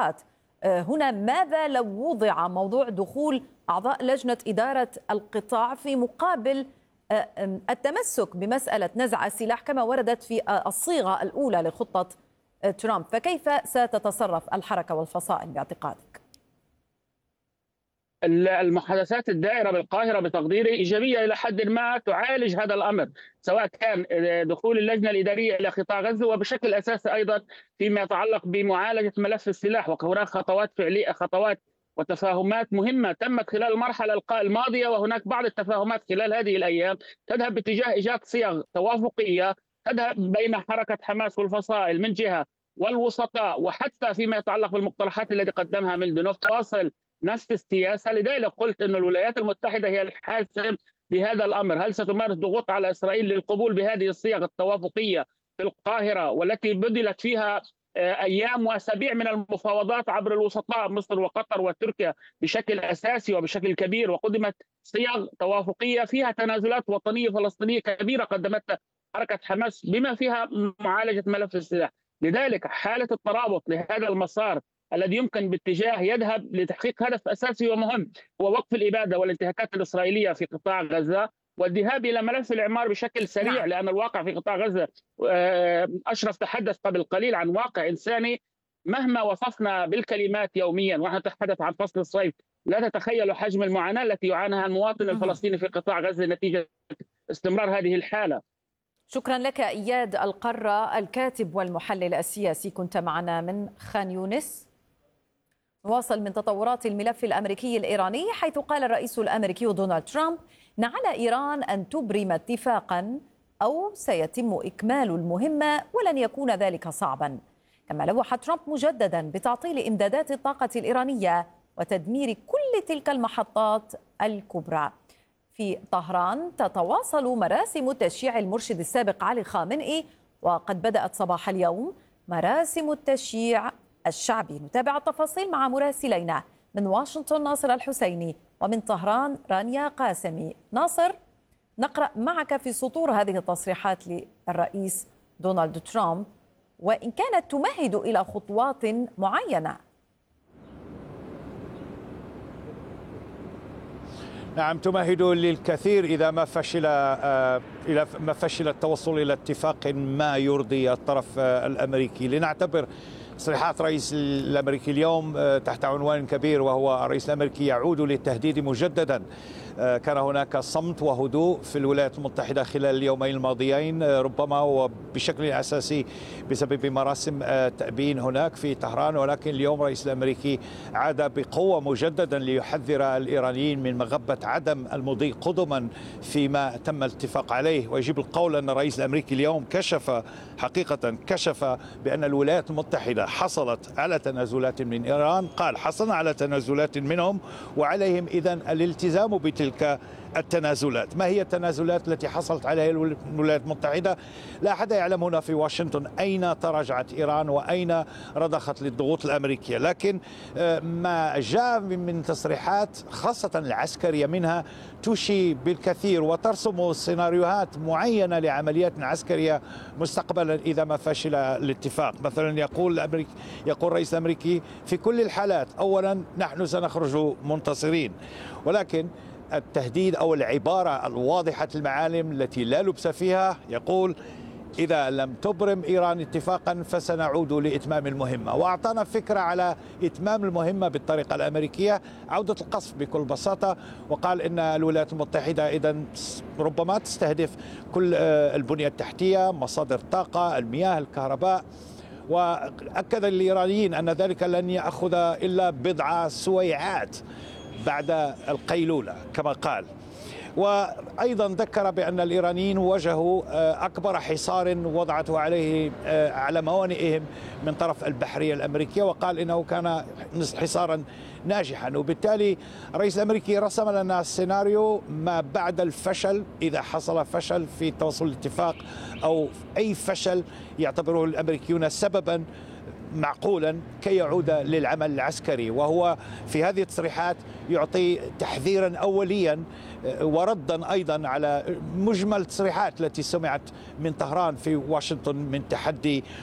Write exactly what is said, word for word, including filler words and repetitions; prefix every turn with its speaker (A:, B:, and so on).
A: القرارات. هنا ماذا لو وضع موضوع دخول أعضاء لجنة إدارة القطاع في مقابل التمسك بمسألة نزع السلاح كما وردت في الصيغة الأولى لخطة ترامب؟ فكيف ستتصرف الحركة والفصائل باعتقادك؟
B: المحادثات الدائرة بالقاهرة بتقديري إيجابية إلى حد ما تعالج هذا الأمر، سواء كان دخول اللجنة الإدارية إلى قطاع غزة وبشكل أساسي أيضا فيما يتعلق بمعالجة ملف السلاح. وهناك خطوات فعلية خطوات وتفاهمات مهمة تمت خلال المرحلة الماضية، وهناك بعض التفاهمات خلال هذه الأيام تذهب باتجاه إيجاد صيغ توافقية تذهب بين حركة حماس والفصائل من جهة والوسطاء، وحتى فيما يتعلق بالمقترحات التي قدمها ميلدونوف تواصل نفس السياسة. لذلك قلت أن الولايات المتحدة هي الحاسم بهذا الأمر. هل ستمارس ضغوط على إسرائيل للقبول بهذه الصيغ التوافقية في القاهرة والتي بذلت فيها أيام وأسابيع من المفاوضات عبر الوسطاء مصر وقطر وتركيا بشكل أساسي وبشكل كبير، وقدمت صيغ توافقية فيها تنازلات وطنية فلسطينية كبيرة قدمتها حركة حماس بما فيها معالجة ملف السلاح. لذلك حالة الترابط لهذا المسار الذي يمكن باتجاه يذهب لتحقيق هدف أساسي ومهم هو وقف الإبادة والانتهاكات الإسرائيلية في قطاع غزة والذهاب إلى ملف الإعمار بشكل سريع، لأن الواقع في قطاع غزة أشرف تحدث قبل قليل عن واقع إنساني مهما وصفنا بالكلمات يوميا ونحن نتحدث عن فصل الصيف لا تتخيلوا حجم المعاناة التي يعانيها المواطن الفلسطيني في قطاع غزة نتيجة استمرار هذه الحالة.
A: شكرا لك إياد القرة الكاتب والمحلل السياسي، كنت معنا من خان يونس. نواصل من تطورات الملف الأمريكي الإيراني، حيث قال الرئيس الأمريكي دونالد ترامب إن على إيران أن تبرم اتفاقا أو سيتم إكمال المهمة ولن يكون ذلك صعبا. كما لوح ترامب مجددا بتعطيل إمدادات الطاقة الإيرانية وتدمير كل تلك المحطات الكبرى. في طهران تتواصل مراسم تشييع المرشد السابق علي خامنئي، وقد بدأت صباح اليوم مراسم التشييع الشعبي. نتابع التفاصيل مع مراسلينا من واشنطن ناصر الحسيني ومن طهران رانيا قاسمي. ناصر، نقرأ معك في سطور هذه التصريحات للرئيس دونالد ترامب وإن كانت تمهد إلى خطوات معينة.
C: نعم، تمهد للكثير إذا ما فشل إذا ما فشل التوصل إلى اتفاق ما يرضي الطرف الأمريكي. لنعتبر تصريحات رئيس الأمريكي اليوم تحت عنوان كبير، وهو الرئيس الأمريكي يعود للتهديد مجددا. كان هناك صمت وهدوء في الولايات المتحدة خلال اليومين الماضيين، ربما وبشكل أساسي بسبب مراسم تأبين هناك في طهران، ولكن اليوم الرئيس الأمريكي عاد بقوة مجددا ليحذر الإيرانيين من مغبة عدم المضي قدما فيما تم الاتفاق عليه. ويجب القول أن الرئيس الأمريكي اليوم كشف حقيقة كشف بأن الولايات المتحدة حصلت على تنازلات من إيران. قال حصلنا على تنازلات منهم وعليهم إذن الالتزام بتلك تلك التنازلات. ما هي التنازلات التي حصلت عليها الولايات المتحدة؟ لا أحد يعلم هنا في واشنطن أين تراجعت إيران وأين رضخت للضغوط الأمريكية، لكن ما جاء من تصريحات خاصة العسكرية منها تشي بالكثير وترسم سيناريوهات معينة لعمليات عسكرية مستقبلا إذا ما فشل الاتفاق. مثلا يقول الأمريكي يقول الرئيس الأمريكي في كل الحالات أولا نحن سنخرج منتصرين، ولكن التهديد أو العبارة الواضحة المعالم التي لا لبس فيها يقول إذا لم تبرم إيران اتفاقا فسنعود لإتمام المهمة. وأعطانا فكرة على إتمام المهمة بالطريقة الأمريكية، عودة القصف بكل بساطة، وقال إن الولايات المتحدة إذن ربما تستهدف كل البنية التحتية، مصادر الطاقة، المياه، الكهرباء. وأكد الإيرانيين أن ذلك لن يأخذ إلا بضع سويعات بعد القيلولة كما قال. وأيضا ذكر بأن الإيرانيين واجهوا أكبر حصار وضعته عليه على موانئهم من طرف البحرية الأمريكية، وقال إنه كان حصارا ناجحا. وبالتالي الرئيس الأمريكي رسم لنا سيناريو ما بعد الفشل، إذا حصل فشل في توصل الاتفاق أو أي فشل يعتبره الأمريكيون سببا معقولا كي يعود للعمل العسكري. وهو في هذه التصريحات يعطي تحذيرا أوليا وردا أيضا على مجمل التصريحات التي سمعت من طهران في واشنطن من تحدي